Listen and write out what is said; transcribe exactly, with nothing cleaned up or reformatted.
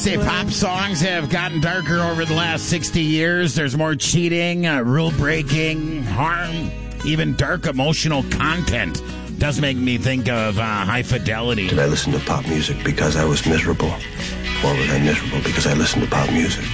Say pop songs have gotten darker over the last sixty years. There's more cheating, uh, rule breaking, harm, even dark emotional content. Does make me think of uh, High Fidelity. Did I listen to pop music because I was miserable? Or was I miserable because I listened to pop music?